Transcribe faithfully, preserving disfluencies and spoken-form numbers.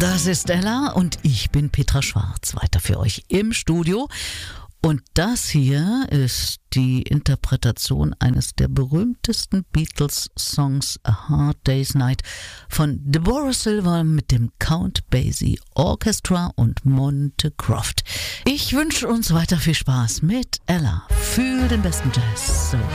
Das ist Ella und ich bin Petra Schwarz, weiter für euch im Studio. Und das hier ist die Interpretation eines der berühmtesten Beatles-Songs, A Hard Day's Night, von Deborah Silver mit dem Count Basie Orchestra und Monte Croft. Ich wünsche uns weiter viel Spaß mit Ella für den besten Jazz. So.